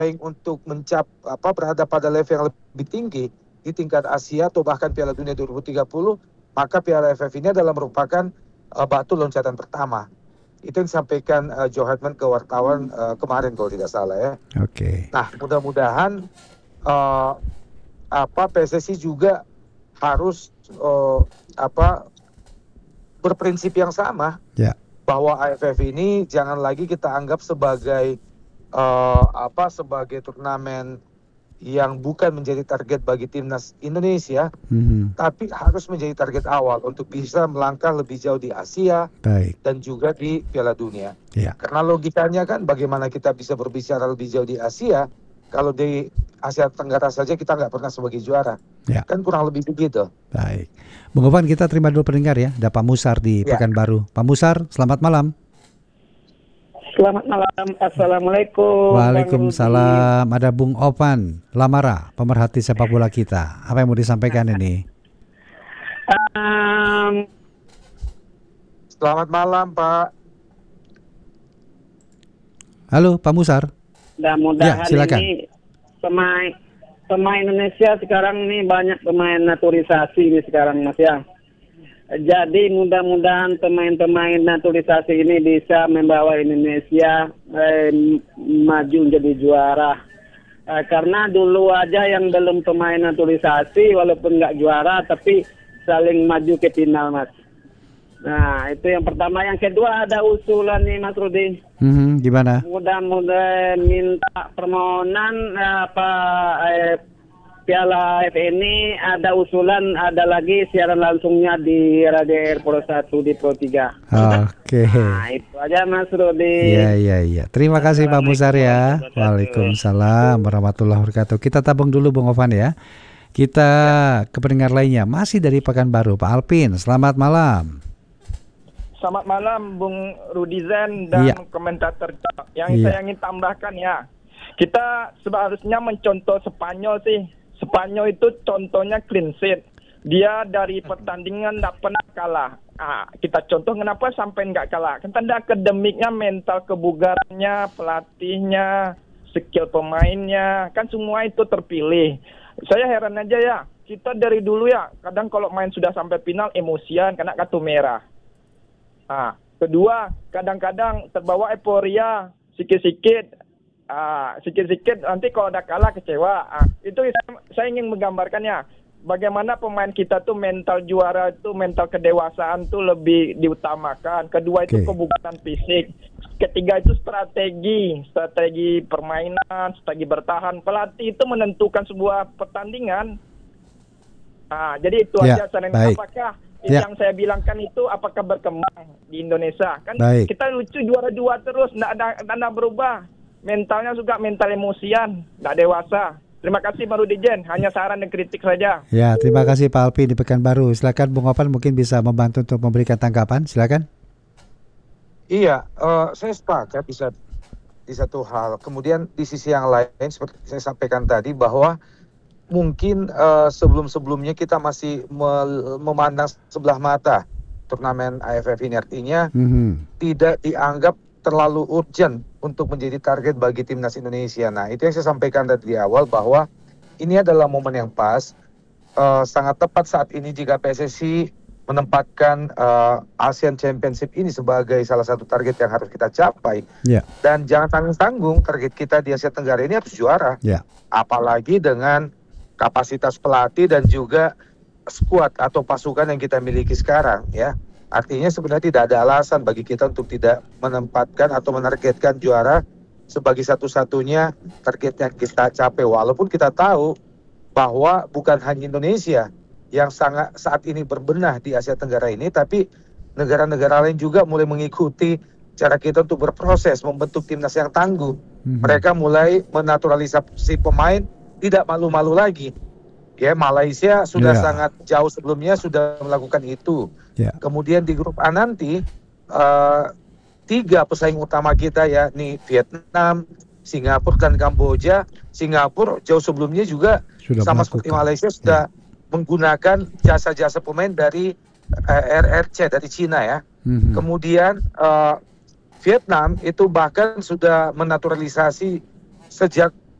bersaing untuk berada pada level yang lebih tinggi di tingkat Asia atau bahkan Piala Dunia 2030, maka Piala AFF ini adalah merupakan batu loncatan pertama. Itu yang disampaikan Joe Hartman ke wartawan kemarin kalau tidak salah ya. Oke. Nah, mudah-mudahan PSSI juga harus berprinsip yang sama, bahwa AFF ini jangan lagi kita anggap sebagai sebagai turnamen yang bukan menjadi target bagi timnas Indonesia, tapi harus menjadi target awal untuk bisa melangkah lebih jauh di Asia dan juga di Piala Dunia. Karena logikanya kan bagaimana kita bisa berbicara lebih jauh di Asia kalau di Asia Tenggara saja kita nggak pernah sebagai juara. Kan kurang lebih begitu. Baik. Bung Gofan, kita terima dulu pendengar ya. Ada Pak Musar di Pekanbaru. Pak Musar, selamat malam. Selamat malam, Assalamualaikum. Waalaikumsalam. Ada Bung Opan Lamara, pemerhati sepak bola kita. Apa yang mau disampaikan ini? Selamat malam, Pak. Halo, Pak Musar. Mudah-mudahan ini pemain Indonesia sekarang ini banyak pemain naturalisasi ini sekarang, Mas ya. Jadi mudah-mudahan pemain-pemain naturalisasi ini bisa membawa Indonesia maju menjadi juara. Karena dulu aja yang belum pemain naturalisasi walaupun nggak juara tapi saling maju ke final, Mas. Nah, itu yang pertama. Yang kedua ada usulan nih, Mas Rudi. Gimana? Mudah-mudahan minta permohonan Piala AFF ini ada usulan, ada lagi siaran langsungnya di Radio Pro 1 di Pro 3. Oke. Nah, itu aja Mas Rudi. Iya. Terima kasih Pak Musar ya. Waalaikumsalam warahmatullahi wabarakatuh. Kita tabung dulu Bung Gofan ya. Kita ke pendengar lainnya, masih dari Pekanbaru, Pak Alpin. Selamat malam. Selamat malam Bung Rudi Zen dan komentator. Yang saya ingin tambahkan ya, kita seharusnya mencontoh Spanyol sih. Spanyol itu contohnya clean sheet. Dia dari pertandingan tidak pernah kalah. Kita contoh kenapa sampai nggak kalah. Kan ada akademiknya, mental kebugarannya, pelatihnya, skill pemainnya. Kan semua itu terpilih. Saya heran aja ya. Kita dari dulu ya, kadang kalau main sudah sampai final emosian, kena kartu merah. Kedua, kadang-kadang terbawa euforia, sikit-sikit nanti kalau udah kalah kecewa. Itu saya ingin menggambarkannya bagaimana pemain kita tuh mental juara itu, mental kedewasaan tuh lebih diutamakan. Kedua itu kebugaran fisik. Ketiga itu strategi permainan, strategi bertahan. Pelatih itu menentukan sebuah pertandingan. Jadi itu aja. Apakah yang saya bilangkan itu apakah berkembang di Indonesia? Kan kita lucu juara 2 terus, nggak ada berubah. Mentalnya juga mental emosian, nggak dewasa. Terima kasih Bang Rudi Jen, hanya saran dan kritik saja. Ya, terima kasih Pak Alpin di Pekanbaru. Silakan Bung Gofan mungkin bisa membantu untuk memberikan tanggapan, silakan. Iya, saya sepakat di satu hal. Kemudian di sisi yang lain seperti saya sampaikan tadi bahwa mungkin sebelum-sebelumnya kita masih memandang sebelah mata turnamen AFF ini, artinya tidak dianggap terlalu urgent untuk menjadi target bagi timnas Indonesia. Nah, itu yang saya sampaikan dari awal bahwa ini adalah momen yang pas, sangat tepat saat ini jika PSSI menempatkan Asian Championship ini sebagai salah satu target yang harus kita capai. Dan jangan tanggung-tanggung, target kita di Asia Tenggara ini harus juara. Apalagi dengan kapasitas pelatih dan juga skuad atau pasukan yang kita miliki sekarang ya. Artinya sebenarnya tidak ada alasan bagi kita untuk tidak menempatkan atau menargetkan juara sebagai satu-satunya target yang kita capai. Walaupun kita tahu bahwa bukan hanya Indonesia yang saat ini berbenah di Asia Tenggara ini, tapi negara-negara lain juga mulai mengikuti cara kita untuk berproses membentuk timnas yang tangguh. Mereka mulai menaturalisasi pemain, tidak malu-malu lagi. Ya, Malaysia sudah sangat jauh sebelumnya sudah melakukan itu. Kemudian di grup A nanti 3 pesaing utama kita yakni Vietnam, Singapura dan Kamboja. Singapura jauh sebelumnya juga sudah sama seperti Malaysia sudah menggunakan jasa-jasa pemain dari RRC dari Cina ya. Kemudian Vietnam itu bahkan sudah menaturalisasi sejak